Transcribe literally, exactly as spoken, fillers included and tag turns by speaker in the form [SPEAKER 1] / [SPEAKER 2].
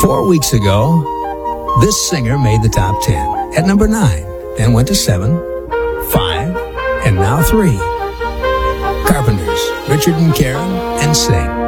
[SPEAKER 1] Four weeks ago, this singer made the top ten at number nine, then went to seven, five, and now three. Carpenters, Richard and Karen, and Sing.